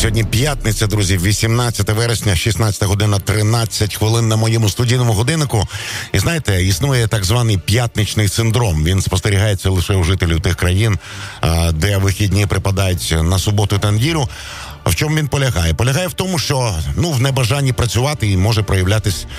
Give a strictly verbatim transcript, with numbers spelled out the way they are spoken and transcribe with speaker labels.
Speaker 1: Сьогодні п'ятниця, друзі, вісімнадцяте вересня, шістнадцята година тринадцять хвилин на моєму студійному годиннику. І знаєте, існує так званий п'ятничний синдром. Він спостерігається лише у жителів тих країн, де вихідні припадають на суботу та неділю. В чому він полягає? Полягає в тому, що ну в небажанні працювати і може проявлятись